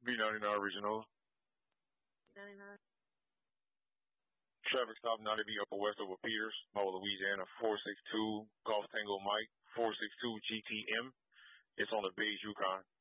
B99 original. 99. Traffic stop 90B upper west over Peters, Mobile, Louisiana, 462 Golf Tango Mike, 462 GTM. It's on the beige Yukon.